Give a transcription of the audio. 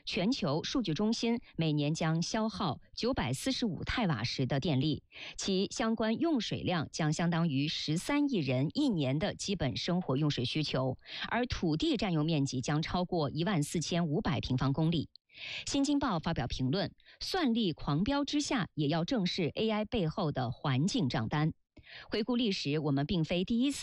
全球数据中心每年将消耗945太瓦时的电力，其相关用水量将相当于13亿人1年的基本生活用水需求，而土地占用面积将超过14500平方公里。新京报发表评论，算力狂飙之下，也要正视 AI 背后的环境账单。回顾历史，我们并非第一次